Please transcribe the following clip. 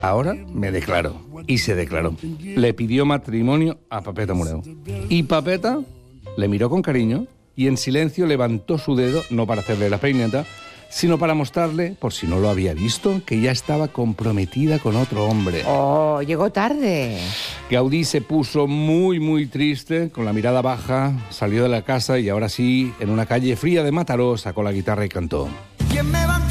ahora me declaro. Y se declaró. Le pidió matrimonio a Papeta Mureu. Y Papeta le miró con cariño y en silencio levantó su dedo, no para hacerle la peineta, sino para mostrarle, por si no lo había visto, que ya estaba comprometida con otro hombre. ¡Oh, llegó tarde! Gaudí se puso muy triste, con la mirada baja, salió de la casa y ahora sí, en una calle fría de Mataró, sacó la guitarra y cantó. ¿Quién me va a